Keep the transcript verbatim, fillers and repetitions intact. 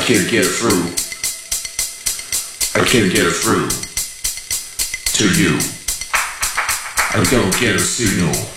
can't get through. I can't get through to you. I don't get a signal.